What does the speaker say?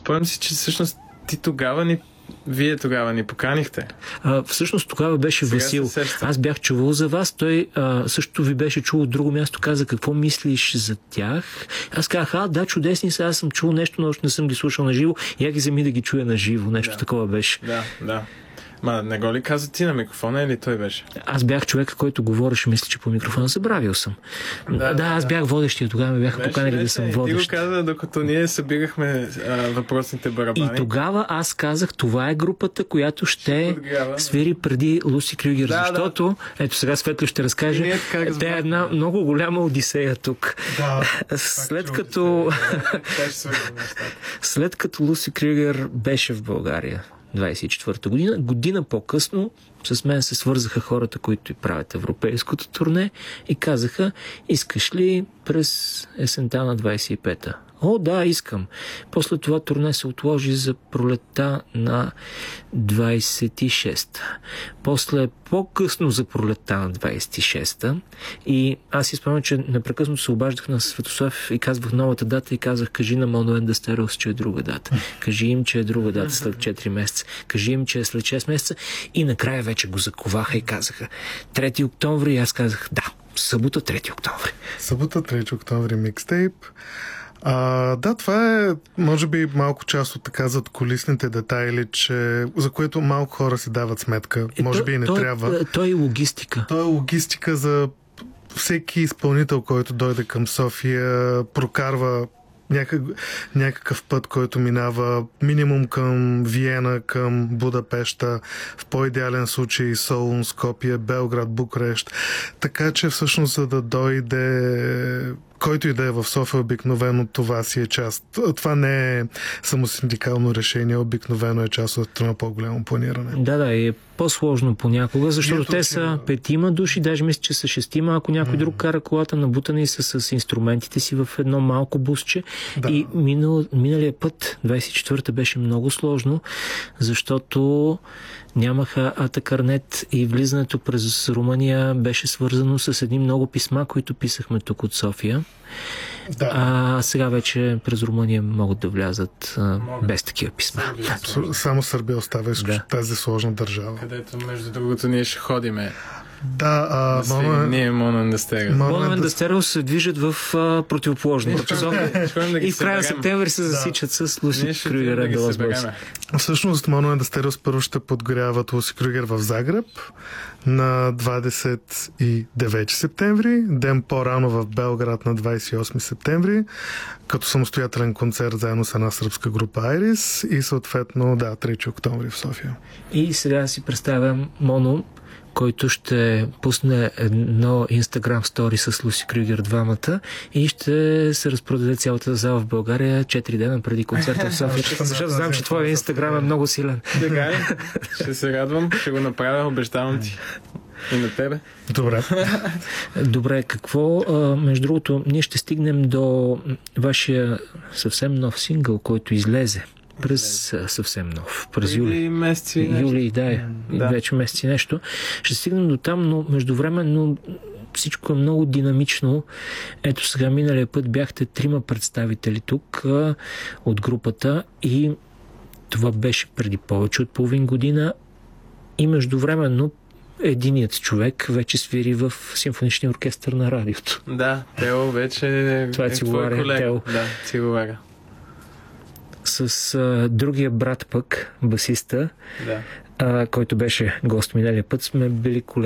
Спомням си, че всъщност вие тогава ни поканихте. Всъщност тогава беше Васил. Аз бях чувал за вас. Той също ви беше чул от друго място. Каза, какво мислиш за тях? Аз казах, да, чудесни са. Аз съм чул нещо, но още не съм ги слушал на живо. Я ги вземи да ги чуя на живо. Нещо такова беше. Да. Ма не го ли каза ти на микрофона или той беше? Аз бях човека, който говореше, мисля, че по микрофона. Забравил съм. Аз бях водещия. Тогава ме бяха поканили да съм водещ. Ти го каза, докато ние събирахме въпросните барабани. И тогава аз казах, това е групата, която ще свири преди Луси Крюгер. Защото, ето сега Светло ще разкаже, тя е една много голяма одисея тук. След като Луси Крюгер беше в България 24-та година по-късно с мен се свързаха хората, които правят европейското турне и казаха, искаш ли през есента на 25-та? Да, искам. После това турне се отложи за пролетта на 26-та. После по-късно за пролетта на 26-та. И аз си спомням, че непрекъснато се обаждах на Светослав и казвах новата дата и казах, кажи на Mono and the Stereos, че е друга дата. Кажи им, че е друга дата след 4 месеца. Кажи им, че е след 6 месеца. И накрая вече го заковаха и казаха 3 октомври. И аз казах, да, събота 3 октомври. Събота 3 октомври микстейп. Това е, може би, малко част от така зад колисните детайли, за което малко хора си дават сметка. Може би и не трябва. То е логистика. То е логистика за всеки изпълнител, който дойде към София, прокарва някакъв път, който минава минимум към Виена, към Будапеща, в по-идеален случай Солун, Скопие, Белград, Букурещ. Така че всъщност за да дойде който и да е в София, обикновено това си е част. Това не е само синдикално решение, обикновено е част от това по-голямо планиране. Да, и е по-сложно понякога, защото те са 5 души, даже мисля, че са 6, ако някой друг кара колата, набутани са с инструментите си в едно малко бусче. Да. И миналия път, 24-та, беше много сложно, защото нямаха Атакарнет и влизането през Румъния беше свързано с едни много писма, които писахме тук от София. Да. Сега вече през Румъния могат да влязат без такива писма. Само Сърбия остава тази сложна държава. Където, между другото, ние ще ходиме. Ние Mono and the Stereos. Mono and the Stereos се движат в противоположната посока. И в края на септември се засичат с Луси Крюгер да Лас. Всъщност Mono and the Stereos първо ще подгоряват Луси Крюгер в Загреб на 29 септември, ден по-рано в Белград на 28 септември, като самостоятелен концерт заедно с една сръбска група Айрис и съответно 3 октомври в София. И сега си представям Моно, който ще пусне едно Instagram стори с Луси Крюгер двамата и ще се разпродаде цялата зала в България 4 дена преди концерта в София. Защото знам, че твой Инстаграм е много силен. Така е. Ще се радвам, ще го направя, обещавам ти. И на тебе. Добре, какво? Между другото, ние ще стигнем до вашия съвсем нов сингъл, който излезе през съвсем нов. През юли, вече месеци нещо. Ще стигнем до там, но междувременно всичко е много динамично. Ето сега миналия път бяхте 3 представители тук от групата и това беше преди повече от половин година и междувременно единият човек вече свири в симфоничния оркестър на радиото. Да, Тео вече това е колега. Тео. Да, цигуларя. С другия брат пък, басиста, който беше гост миналия път, сме били колеги.